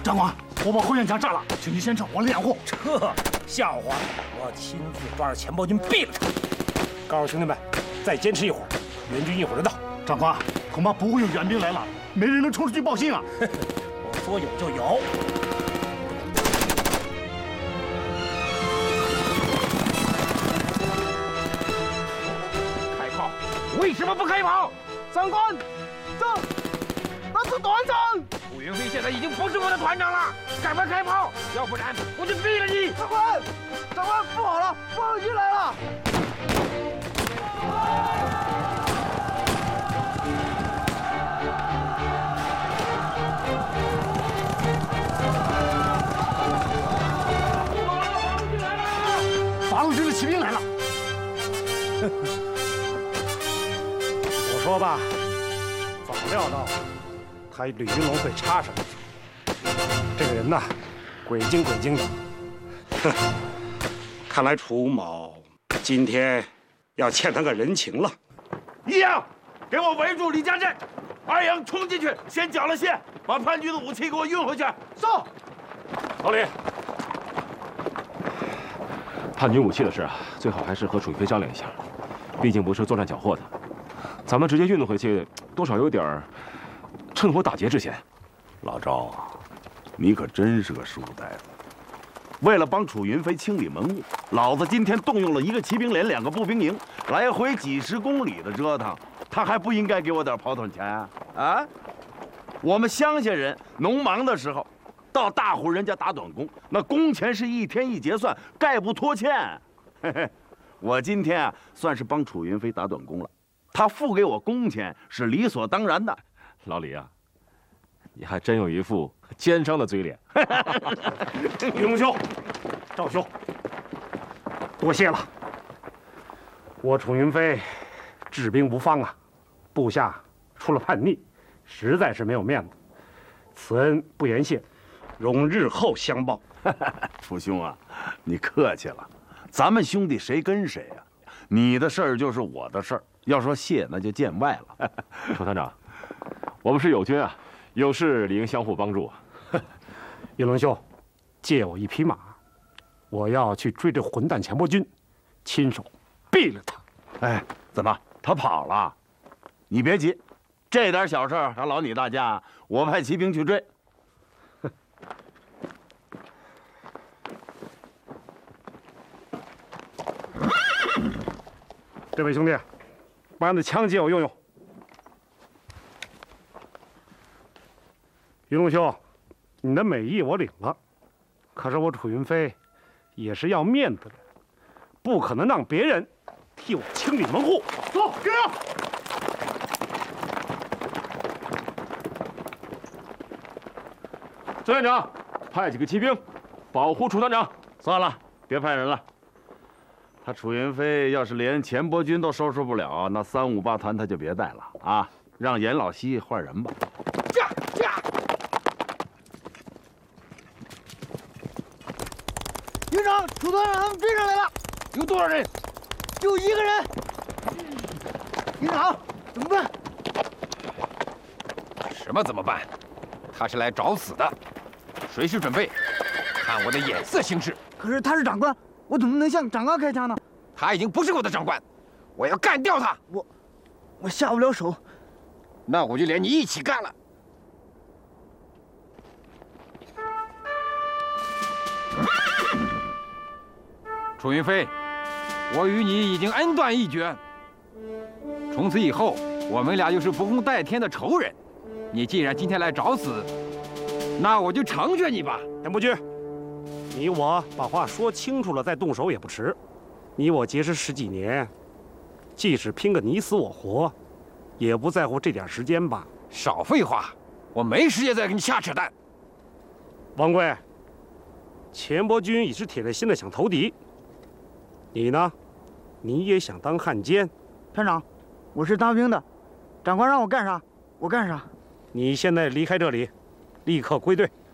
长官，我把后院墙炸了，请您先撤，我掩护。 撤？笑话！我亲自抓着钱伯钧毙了他。告诉兄弟们，再坚持一会儿，援军一会儿就到。 长官，恐怕不会有援兵来了，没人能冲出去报信啊！ 我说有就有。开炮！为什么不开炮？ 长官，那是团长。 顾云飞现在已经不是我的团长了，赶快开炮，要不然我就毙了你！ 长官，不好了，暴君来了！ 八路军的骑兵来了。 我说吧，早料到他吕云龙会插上去。这个人呐，鬼精的。看来楚某今天要欠他个人情了。 一阳，给我围住李家镇；二阳冲进去，先缴了械，把叛军的武器给我运回去。 是。 老李，叛军武器的事啊，最好还是和楚云飞商量一下，毕竟不是作战缴获的，咱们直接运回去，多少有点趁火打劫之嫌。 老赵啊，你可真是个书呆子。为了帮楚云飞清理门户，老子今天动用了1个骑兵连2个步兵营，来回几10公里的折腾，他还不应该给我点跑腿钱啊？啊！我们乡下人农忙的时候，到大户人家打短工，那工钱是一天一结算，概不拖欠。嘿嘿，我今天啊，算是帮楚云飞打短工了，他付给我工钱是理所当然的。 老李啊，你还真有一副奸商的嘴脸。 李龙兄，赵兄，多谢了。我楚云飞治兵无方啊，部下出了叛逆，实在是没有面子，此恩不言谢，容日后相报。 楚兄啊，你客气了，咱们兄弟谁跟谁啊？你的事儿就是我的事儿，要说谢那就见外了。 楚团长，我们是友军啊，有事理应相互帮助啊。 云龙兄，借我1匹马，我要去追这混蛋钱伯钧，亲手毙了他。 哎，怎么他跑了？你别急，这点小事还劳你大驾，我派骑兵去追。 这位兄弟，把你的枪借我用用。云龙兄，你的美意我领了，可是我楚云飞也是要面子的，不可能让别人替我清理门户。走，跟上。 周院长，派几个骑兵保护楚团长。 算了，别派人了。他楚云飞要是连钱伯钧都收拾不了，那3、5、8团他就别带了啊！让严老西换人吧。 营长，楚团长他们追上来了， 有多少人？ 就1个人。营长，怎么办？ 什么怎么办？他是来找死的，随时准备，看我的眼色行事。 可是他是长官，我怎么能向长官开枪呢？ 他已经不是我的长官，我要干掉他。 我下不了手。 那我就连你一起干了。楚云飞，我与你已经恩断义绝，从此以后我们俩就是不共戴天的仇人。你既然今天来找死，那我就成全你吧。 钱伯钧，你我把话说清楚了再动手也不迟。你我结识10几年，即使拼个你死我活，也不在乎这点时间吧？ 少废话，我没时间再跟你瞎扯淡。 王贵，钱伯钧已是铁了心的想投敌，你呢？你也想当汉奸？ 团长，我是当兵的，长官让我干啥我干啥。 你现在离开这里，立刻归队。